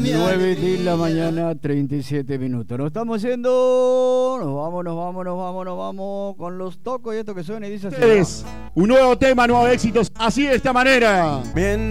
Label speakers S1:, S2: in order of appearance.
S1: 9 de la mañana, 37 minutos. Nos estamos yendo. Nos vamos con los tocos y esto que suena y dice así.
S2: Un nuevo tema, nuevos éxitos. Así de esta manera.